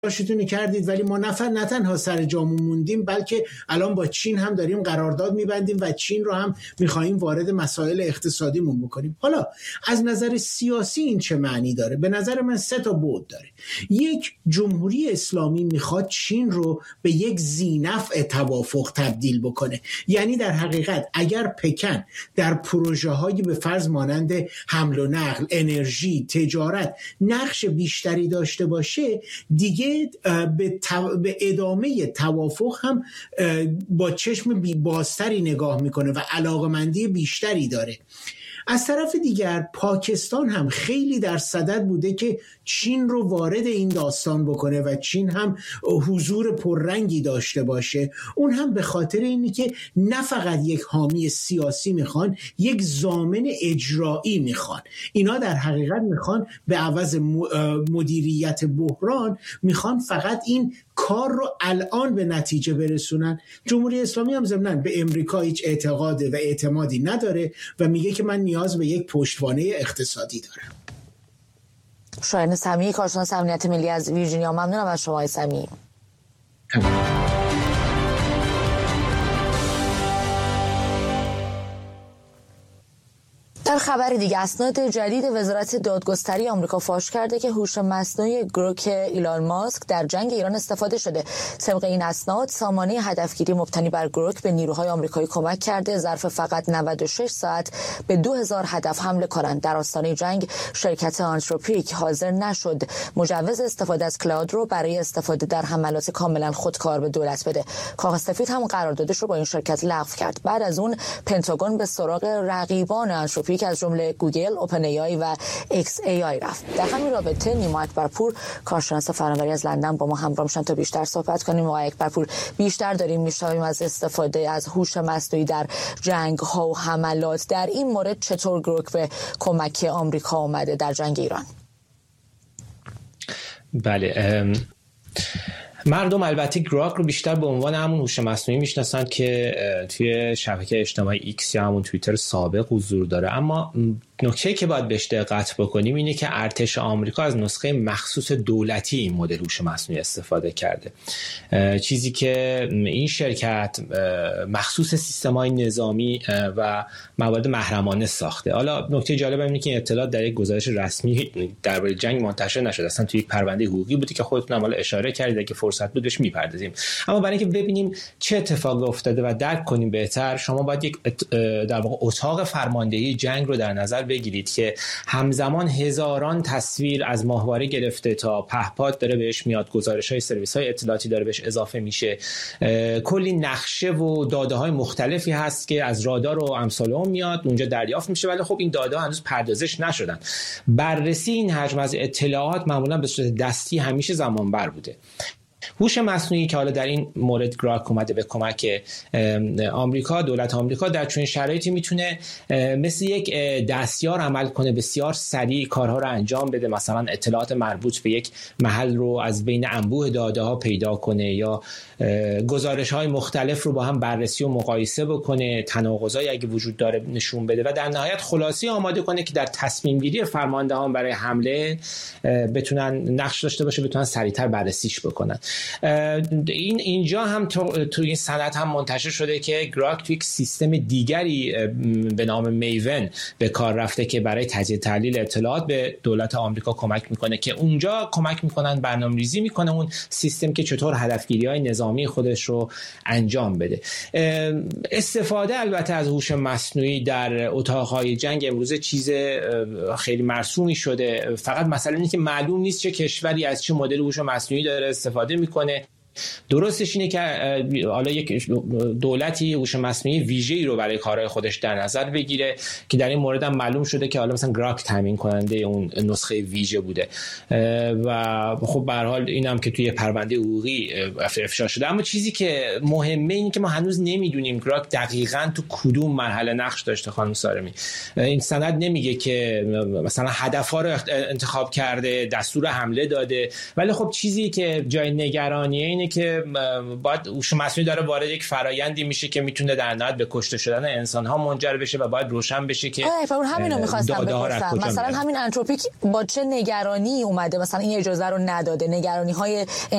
تلاشتون کردید ولی ما نه تنها سر جامون موندیم بلکه الان با چین هم داریم قرارداد میبندیم و چین رو هم میخوایم وارد مسائل اقتصادیمون بکنیم. حالا از نظر سیاسی این چه معنی داره؟ به نظر من 3 بعد داره. یک، جمهوری اسلامی میخواد چین رو به یک ذینفع توافق تبدیل بکنه. یعنی در حقیقت اگر پکن در پروژه هایی به فرض مانند حمل و نقل، انرژی، تجارت نقش بیشتری داشته باشه، دیگه به ادامه توافق هم با چشم بازتری نگاه میکنه و علاقمندی بیشتری داره. از طرف دیگر پاکستان هم خیلی در صدد بوده که چین رو وارد این داستان بکنه و چین هم حضور پررنگی داشته باشه. اون هم به خاطر اینی که نه فقط یک حامی سیاسی میخوان، یک ضامن اجرایی میخوان. اینا در حقیقت میخوان به عوض مدیریت بحران میخوان فقط این کار رو الان به نتیجه برسونن. جمهوری اسلامی هم ضمناً به امریکا هیچ اعتقاد و اعتمادی نداره و میگه که من نیاز به یک پشتوانه اقتصادی دارم. شاهین سمیعی، کارشناس امنیت ملی از ویرجینیا، ممنونم از شما سمیعی. در خبر دیگه، اسناد جدید وزارت دادگستری آمریکا فاش کرده که هوش مصنوعی گروک ایلان ماسک در جنگ ایران استفاده شده. طبق این اسناد، سامانه هدفگیری مبتنی بر گروک به نیروهای آمریکایی کمک کرده ظرف فقط 96 ساعت به 2000 هدف حمله کنند. در آستانه جنگ شرکت آنتروپیک حاضر نشد مجوز استفاده از کلاود رو برای استفاده در حملات کاملا خودکار به دولت بده. کاخ سفید هم قراردادش رو با این شرکت لغو کرد. بعد از اون پنتاگون به سراغ رقیبان آنتروپیک از جمله گوگل، اوپن ای آی و ایکس ای آی رفت. در همین رابطه نیما اکبرپور، کارشناس فناوری از لندن، با ما همراه میشن تا بیشتر صحبت کنیم. آقای اکبرپور، بیشتر داریم میشنویم از استفاده از هوش مصنوعی در جنگ ها و حملات. در این مورد چطور گروک به کمک آمریکا اومده در جنگ ایران؟ بله، مردم البته گراک رو بیشتر به عنوان همون هوش مصنوعی میشناسن که توی شبکه اجتماعی ایکس یا همون توییتر سابق حضور داره، اما نکته که باید بهش دقت بکنیم اینه که ارتش آمریکا از نسخه مخصوص دولتی این مدل هوش مصنوعی استفاده کرده، چیزی که این شرکت مخصوص سیستم‌های نظامی و مواد محرمانه ساخته. حالا نکته جالب اینه که اطلاعات در یک گزارش رسمی درباره جنگ منتشر نشده، اصلا توی یک پرونده حقوقی بودی که خودتون هم اشاره کردید که فرصت بود بهش میپردازیم. اما برای اینکه ببینیم چه اتفاقی افتاده و درک کنیم بهتر، شما باید یک در واقع اتاق فرماندهی جنگ رو در نظر بگیرید که همزمان هزاران تصویر از ماهواره گرفته تا پهپاد داره بهش میاد، گزارش‌های سرویس‌های اطلاعاتی داره بهش اضافه میشه، کلی نقشه و داده‌های مختلفی هست که از رادار و امثال اون میاد اونجا دریافت میشه، ولی خب این داده‌ها هنوز پردازش نشدن. بررسی این حجم از اطلاعات معمولا به صورت دستی همیشه زمانبر بوده. هوش مصنوعی که حالا در این مورد گراک اومده به کمک آمریکا، دولت آمریکا در چنین شرایطی میتونه مثل یک دستیار عمل کنه، بسیار سریع کارها رو انجام بده، مثلا اطلاعات مربوط به یک محل رو از بین انبوه داده ها پیدا کنه یا گزارش های مختلف رو با هم بررسی و مقایسه بکنه، تناقضایی اگه وجود داره نشون بده و در نهایت خلاصی آماده کنه که در تصمیم گیری فرماندهان برای حمله بتونن نقش داشته باشه، بتونن سریعتر بررسیش بکنن. اینجا هم تو این سند هم منتشر شده که گراک توی یک سیستم دیگری به نام میون به کار رفته که برای تجزیه تحلیل اطلاعات به دولت آمریکا کمک میکنه، که اونجا کمک میکنن برنامه‌ریزی میکنه اون سیستم که چطور هدفگیری‌های نظامی خودش رو انجام بده. استفاده البته از هوش مصنوعی در اتاق‌های جنگ امروزه چیز خیلی مرسومی شده، فقط مسئله اینه که معلوم نیست چه کشوری از چه مدل هوش مصنوعی داره استفاده میکنه. درستش اینه که حالا یک دولتی هوش مصنوعی ویژه‌ای رو برای کارهای خودش در نظر بگیره که در این مورد هم معلوم شده که حالا مثلا گراک تامین کننده اون نسخه ویژه بوده و خب به هر حال اینم که توی پرونده حقوقی افشا شده. اما چیزی که مهمه اینه که ما هنوز نمیدونیم گراک دقیقاً تو کدوم مرحله نقش داشته. خانم سارمی، این سند نمیگه که مثلا هدف‌ها رو انتخاب کرده، دستور حمله داده، ولی خب چیزی که جای نگرانیه اینه که باید هوش مصنوعی داره وارد یک فرایندی میشه که میتونه در نهایت به کشته شدن انسان ها منجر بشه و باید روشن بشه که همینو می‌خواستم بپرسم. مثلا همین انتروپیک با چه نگرانی اومده مثلا این اجازه رو نداده، نگرانی های